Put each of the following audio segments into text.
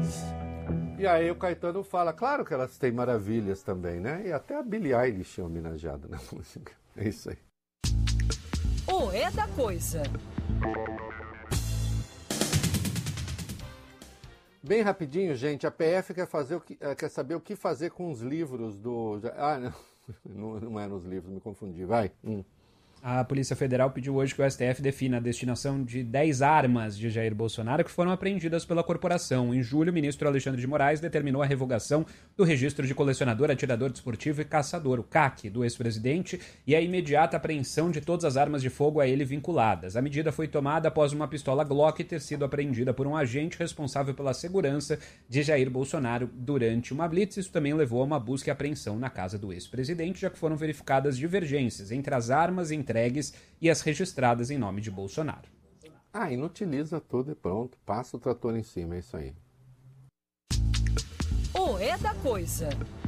E aí o Caetano fala, claro que elas têm maravilhas também, né? E até a Billie Eilish é homenageada na música. É isso aí. O É da Coisa. Bem rapidinho, gente, a PF quer saber o que fazer com os livros do... Ah, não é nos livros, me confundi, vai. A Polícia Federal pediu hoje que o STF defina a destinação de 10 armas de Jair Bolsonaro que foram apreendidas pela corporação. Em julho, o ministro Alexandre de Moraes determinou a revogação do registro de colecionador, atirador desportivo e caçador, o CAC, do ex-presidente, e a imediata apreensão de todas as armas de fogo a ele vinculadas. A medida foi tomada após uma pistola Glock ter sido apreendida por um agente responsável pela segurança de Jair Bolsonaro durante uma blitz. Isso também levou a uma busca e apreensão na casa do ex-presidente, já que foram verificadas divergências entre as armas entregues e as registradas em nome de Bolsonaro. Inutiliza tudo e pronto. Passa o trator em cima, é isso aí. O É da Coisa.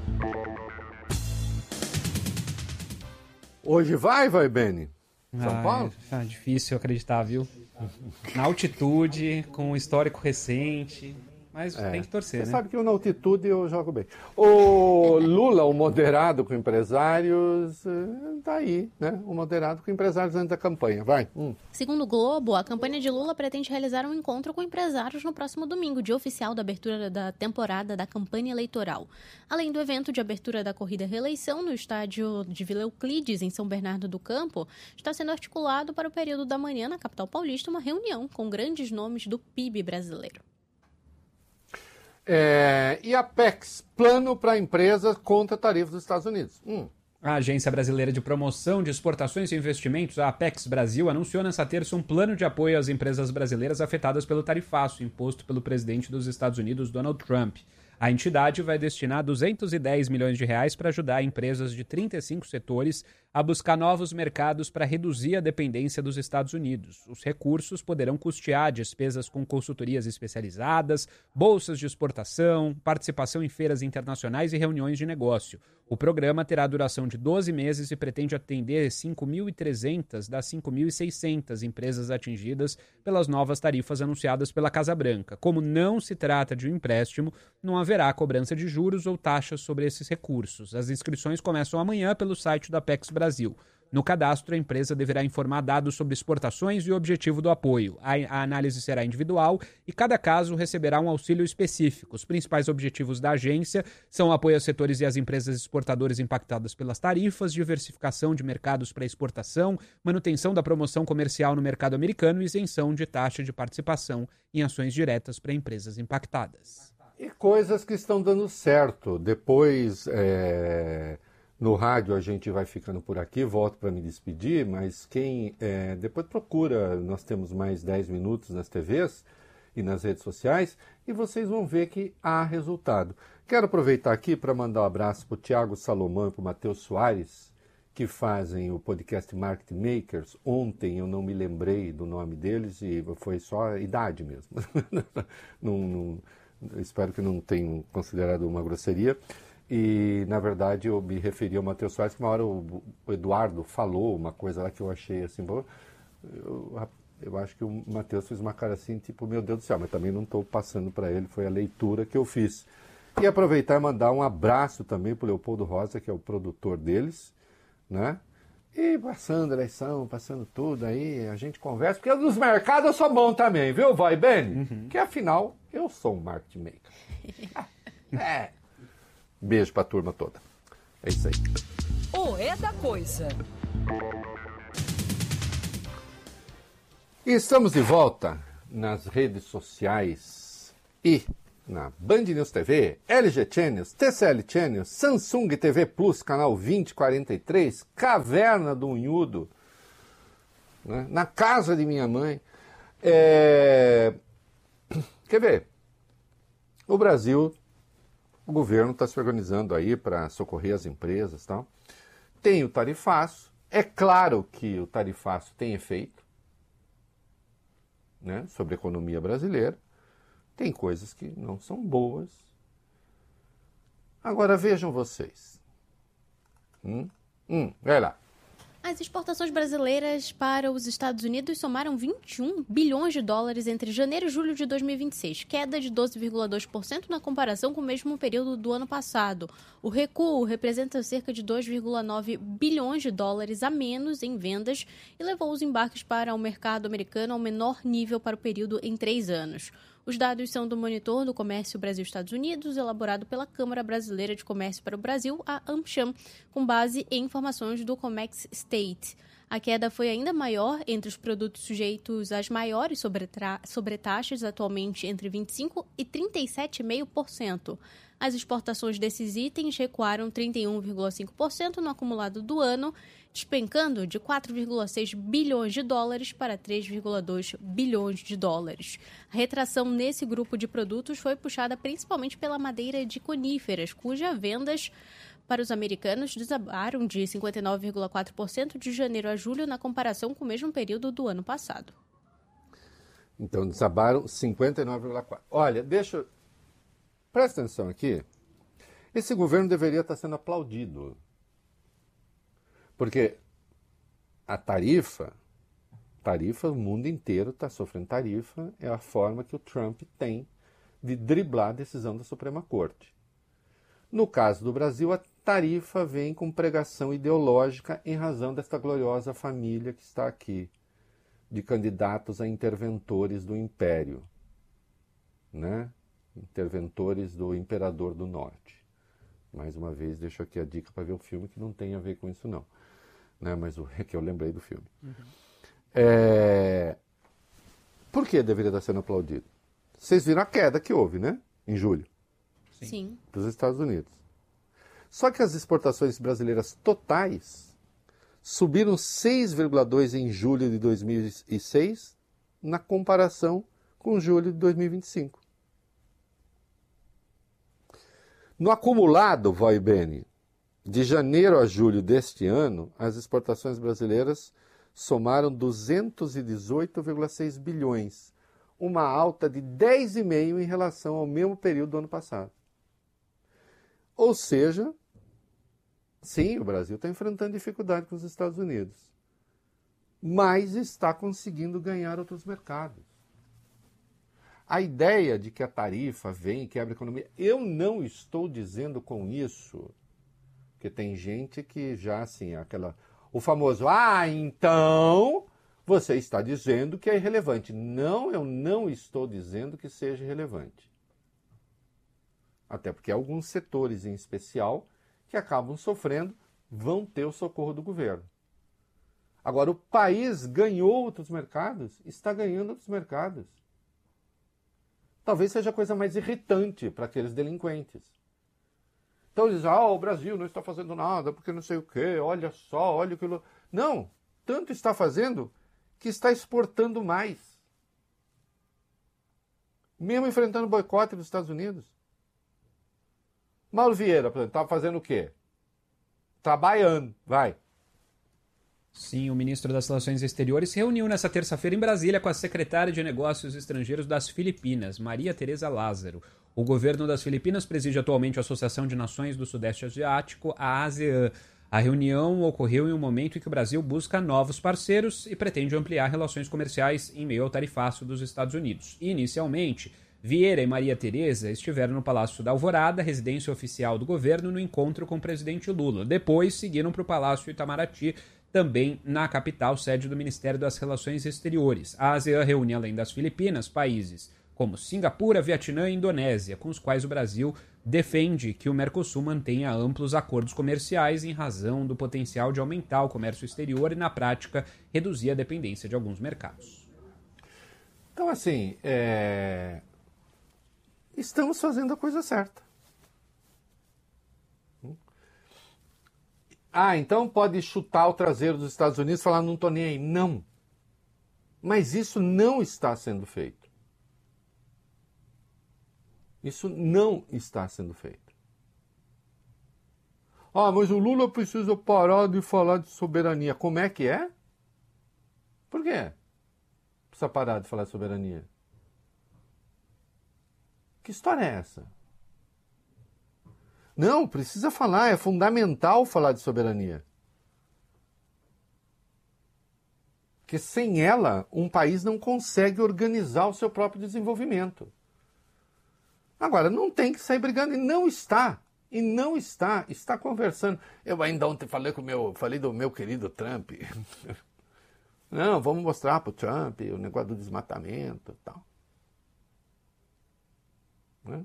Hoje vai, Beni? São Paulo? Difícil acreditar, viu? Na altitude, com um histórico recente... Mas tem que torcer, Você né? sabe que eu, na altitude, eu jogo bem. O Lula, o moderado com empresários, tá aí, né? O moderado com empresários antes da campanha. Vai. Segundo o Globo, a campanha de Lula pretende realizar um encontro com empresários no próximo domingo, dia oficial da abertura da temporada da campanha eleitoral. Além do evento de abertura da corrida à reeleição no estádio de Vila Euclides, em São Bernardo do Campo, está sendo articulado para o período da manhã, na capital paulista, uma reunião com grandes nomes do PIB brasileiro. E a PEX, plano para empresas contra tarifas dos Estados Unidos. A Agência Brasileira de Promoção de Exportações e Investimentos, a Apex Brasil, anunciou nesta terça um plano de apoio às empresas brasileiras afetadas pelo tarifaço imposto pelo presidente dos Estados Unidos, Donald Trump. A entidade vai destinar 210 milhões de reais para ajudar empresas de 35 setores a buscar novos mercados para reduzir a dependência dos Estados Unidos. Os recursos poderão custear despesas com consultorias especializadas, bolsas de exportação, participação em feiras internacionais e reuniões de negócio. O programa terá duração de 12 meses e pretende atender 5.300 das 5.600 empresas atingidas pelas novas tarifas anunciadas pela Casa Branca. Como não se trata de um empréstimo, não haverá cobrança de juros ou taxas sobre esses recursos. As inscrições começam amanhã pelo site da Apex Brasil. No cadastro, a empresa deverá informar dados sobre exportações e o objetivo do apoio. A análise será individual e cada caso receberá um auxílio específico. Os principais objetivos da agência são o apoio aos setores e às empresas exportadoras impactadas pelas tarifas, diversificação de mercados para exportação, manutenção da promoção comercial no mercado americano e isenção de taxa de participação em ações diretas para empresas impactadas. E coisas que estão dando certo. Depois... No rádio a gente vai ficando por aqui, volto para me despedir, mas depois procura, nós temos mais 10 minutos nas TVs e nas redes sociais, e vocês vão ver que há resultado. Quero aproveitar aqui para mandar um abraço para o Tiago Salomão e para o Matheus Soares, que fazem o podcast Market Makers. Ontem eu não me lembrei do nome deles e foi só a idade mesmo. Espero que não tenham considerado uma grosseria. E, na verdade, eu me referi ao Matheus Soares, que uma hora o Eduardo falou uma coisa lá que eu achei assim, eu acho que o Matheus fez uma cara assim, tipo, meu Deus do céu, mas também não estou passando para ele, foi a leitura que eu fiz. E aproveitar e mandar um abraço também para o Leopoldo Rosa, que é o produtor deles, né? E passando eleição, passando tudo aí, a gente conversa, porque nos mercados eu sou bom também, viu, vai, Beni? Que afinal, eu sou um market maker. Beijo pra turma toda. É isso aí. O É da Coisa. E estamos de volta nas redes sociais e na Band News TV, LG Channels, TCL Channels, Samsung TV Plus, canal 2043, Caverna do Unhudo, né? Na casa de minha mãe. Quer ver? O Brasil... O governo está se organizando aí para socorrer as empresas e tal. Tem o tarifaço. É claro que o tarifaço tem efeito, né, sobre a economia brasileira. Tem coisas que não são boas. Agora vejam vocês. Vai lá. As exportações brasileiras para os Estados Unidos somaram 21 bilhões de dólares entre janeiro e julho de 2026, queda de 12,2% na comparação com o mesmo período do ano passado. O recuo representa cerca de 2,9 bilhões de dólares a menos em vendas e levou os embarques para o mercado americano ao menor nível para o período em 3 anos. Os dados são do Monitor do Comércio Brasil-Estados Unidos, elaborado pela Câmara Brasileira de Comércio para o Brasil, a AmCham, com base em informações do Comex State. A queda foi ainda maior entre os produtos sujeitos às maiores sobretaxas, atualmente entre 25% e 37,5%. As exportações desses itens recuaram 31,5% no acumulado do ano, despencando de 4,6 bilhões de dólares para 3,2 bilhões de dólares. A retração nesse grupo de produtos foi puxada principalmente pela madeira de coníferas, cujas vendas para os americanos desabaram de 59,4% de janeiro a julho na comparação com o mesmo período do ano passado. Então, desabaram 59,4%. Olha, presta atenção aqui. Esse governo deveria estar sendo aplaudido. Porque a tarifa, o mundo inteiro está sofrendo tarifa, é a forma que o Trump tem de driblar a decisão da Suprema Corte. No caso do Brasil, a tarifa vem com pregação ideológica em razão desta gloriosa família que está aqui, de candidatos a interventores do Império, né? Interventores do Imperador do Norte. Mais uma vez, deixo aqui a dica para ver o filme que não tem a ver com isso não. Né? Mas é que eu lembrei do filme. Por que deveria estar sendo aplaudido? Vocês viram a queda que houve, né? Em julho. Sim. Dos Estados Unidos. Só que as exportações brasileiras totais subiram 6,2% em julho de 2006 na comparação com julho de 2025. No acumulado, vai bene, de janeiro a julho deste ano, as exportações brasileiras somaram 218,6 bilhões, uma alta de 10,5% em relação ao mesmo período do ano passado. Ou seja, sim, o Brasil está enfrentando dificuldade com os Estados Unidos, mas está conseguindo ganhar outros mercados. A ideia de que a tarifa vem e quebra a economia, eu não estou dizendo com isso, porque tem gente que já, assim, o famoso, então você está dizendo que é irrelevante. Não, eu não estou dizendo que seja irrelevante. Até porque alguns setores em especial que acabam sofrendo vão ter o socorro do governo. Agora, o país ganhou outros mercados, está ganhando outros mercados. Talvez seja a coisa mais irritante para aqueles delinquentes. Então eles dizem, o Brasil não está fazendo nada, porque não sei o quê, olha só, olha aquilo. Não, tanto está fazendo que está exportando mais. Mesmo enfrentando o boicote dos Estados Unidos. Mauro Vieira, por exemplo, estava fazendo o quê? Trabalhando, vai. Sim, o ministro das Relações Exteriores se reuniu nesta terça-feira em Brasília com a secretária de Negócios Estrangeiros das Filipinas, Maria Tereza Lázaro. O governo das Filipinas preside atualmente a Associação de Nações do Sudeste Asiático, a ASEAN. A reunião ocorreu em um momento em que o Brasil busca novos parceiros e pretende ampliar relações comerciais em meio ao tarifaço dos Estados Unidos. Inicialmente, Vieira e Maria Tereza estiveram no Palácio da Alvorada, residência oficial do governo, no encontro com o presidente Lula. Depois, seguiram para o Palácio Itamaraty, também na capital, sede do Ministério das Relações Exteriores. A ASEAN reúne, além das Filipinas, países como Singapura, Vietnã e Indonésia, com os quais o Brasil defende que o Mercosul mantenha amplos acordos comerciais em razão do potencial de aumentar o comércio exterior e, na prática, reduzir a dependência de alguns mercados. Então, assim, estamos fazendo a coisa certa. Então pode chutar o traseiro dos Estados Unidos e falar, não estou nem aí. Não. Mas isso não está sendo feito. Isso não está sendo feito. Mas o Lula precisa parar de falar de soberania. Como é que é? Por quê? Precisa parar de falar de soberania. Que história é essa? Não, precisa falar, é fundamental falar de soberania. Porque sem ela, um país não consegue organizar o seu próprio desenvolvimento. Agora, não tem que sair brigando, e não está. Está conversando. Eu ainda ontem falei do meu querido Trump. Não, vamos mostrar para o Trump o negócio do desmatamento e tal. Né?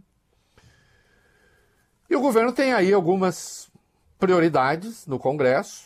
E o governo tem aí algumas prioridades no Congresso.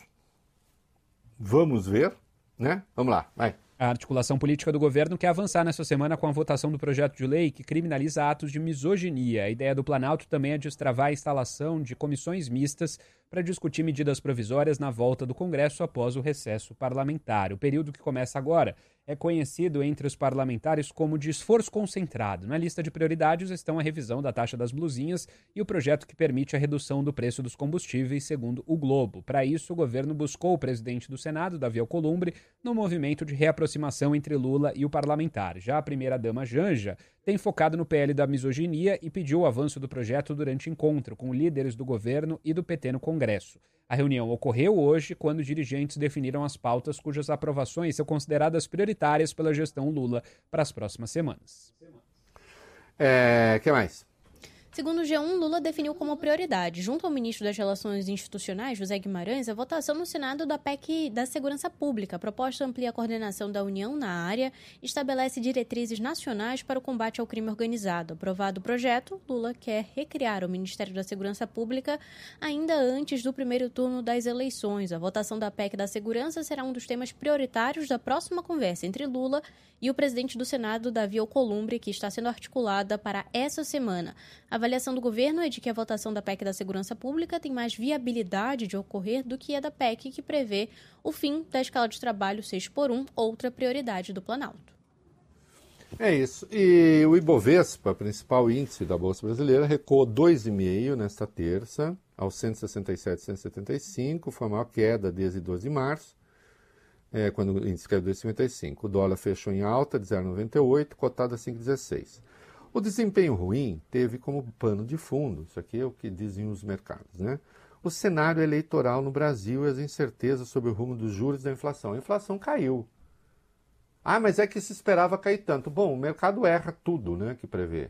Vamos ver, né? Vamos lá, vai. A articulação política do governo quer avançar nessa semana com a votação do projeto de lei que criminaliza atos de misoginia. A ideia do Planalto também é destravar a instalação de comissões mistas para discutir medidas provisórias na volta do Congresso após o recesso parlamentar. O período que começa agora é conhecido entre os parlamentares como de esforço concentrado. Na lista de prioridades estão a revisão da taxa das blusinhas e o projeto que permite a redução do preço dos combustíveis, segundo o Globo. Para isso, o governo buscou o presidente do Senado, Davi Alcolumbre, no movimento de reaproximação entre Lula e o parlamentar. Já a primeira-dama Janja tem focado no PL da misoginia e pediu o avanço do projeto durante encontro com líderes do governo e do PT no Congresso. A reunião ocorreu hoje, quando dirigentes definiram as pautas cujas aprovações são consideradas prioritárias pela gestão Lula para as próximas semanas. Que mais? Segundo o G1, Lula definiu como prioridade, junto ao ministro das Relações Institucionais, José Guimarães, a votação no Senado da PEC da Segurança Pública. A proposta amplia a coordenação da União na área e estabelece diretrizes nacionais para o combate ao crime organizado. Aprovado o projeto, Lula quer recriar o Ministério da Segurança Pública ainda antes do primeiro turno das eleições. A votação da PEC da Segurança será um dos temas prioritários da próxima conversa entre Lula e o presidente do Senado, Davi Alcolumbre, que está sendo articulada para essa semana. A avaliação do governo é de que a votação da PEC da Segurança Pública tem mais viabilidade de ocorrer do que a da PEC, que prevê o fim da escala de trabalho 6x1, outra prioridade do Planalto. É isso. E o Ibovespa, principal índice da Bolsa Brasileira, recuou 2,5% nesta terça, aos 167,175, foi a maior queda desde 12 de março. Quando o índice caiu 2,55. O dólar fechou em alta de 0,98, cotado a 5,16. O desempenho ruim teve como pano de fundo, isso aqui é o que dizem os mercados, né? O cenário eleitoral no Brasil e as incertezas sobre o rumo dos juros e da inflação. A inflação caiu. Ah, mas é que se esperava cair tanto. Bom, o mercado erra tudo, né, que prevê.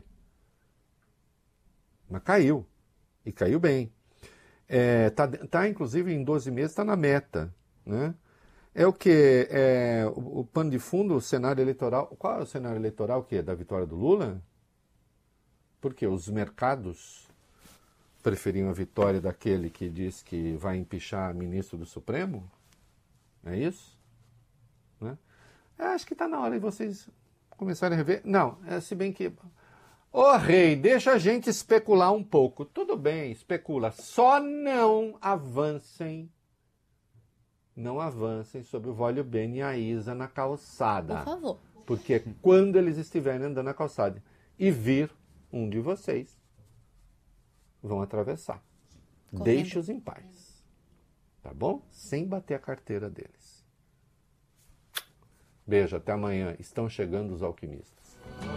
Mas caiu. E caiu bem. Tá inclusive, em 12 meses, está na meta, né? É o quê? O pano de fundo, o cenário eleitoral. Qual é o cenário eleitoral que é da vitória do Lula? Porque os mercados preferiam a vitória daquele que diz que vai empichar ministro do Supremo? É isso? Né? Acho que está na hora de vocês começarem a rever. Não, se bem que... Ô rei, deixa a gente especular um pouco. Tudo bem, especula. Só não avancem sobre o Vólio Bene e a Isa na calçada. Por favor. Porque quando eles estiverem andando na calçada e vir um de vocês, vão atravessar. Correndo. Deixe-os em paz. Tá bom? Sem bater a carteira deles. Beijo, até amanhã. Estão chegando os alquimistas.